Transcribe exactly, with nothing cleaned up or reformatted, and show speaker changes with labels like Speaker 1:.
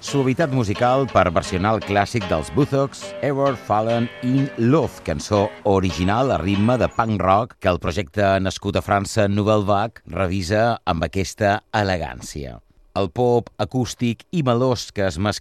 Speaker 1: suavitat musical per versionar el clàssic dels Buzzcocks, Ever Fallen in Love, cançó original a ritme de punk rock que el projecte nascut a França Nouvelle Vague revisa amb aquesta elegància. El pop acústic i melós que es mescla